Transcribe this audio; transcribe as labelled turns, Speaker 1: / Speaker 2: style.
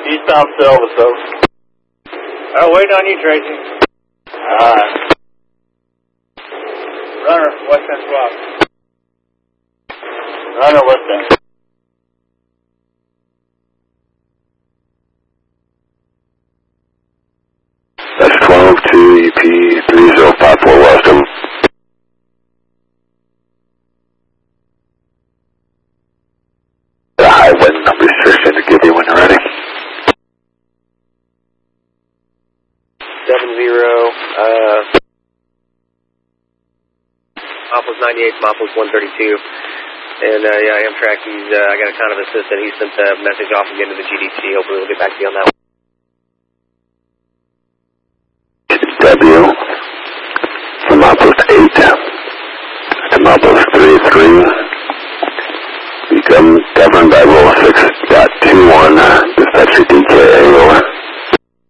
Speaker 1: Eastbound Silva, so.
Speaker 2: Oh, waiting on you, Tracy.
Speaker 1: Alright.
Speaker 2: Runner, West End Swap.
Speaker 1: Runner, West End.
Speaker 3: That's 12 to EP 3054 Weston. The high wind restriction to give you when you're ready.
Speaker 4: 70, Mopolis 98, Mopolis 132. And yeah, Amtrak, I got a kind of assistant. He sent a message off again to the GDT. Hopefully we'll get back to you on that one.